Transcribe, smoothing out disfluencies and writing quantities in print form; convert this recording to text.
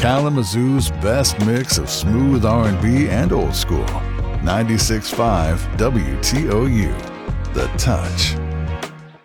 Kalamazoo's best mix of smooth R&B and old school. 96.5 WTOU. The Touch.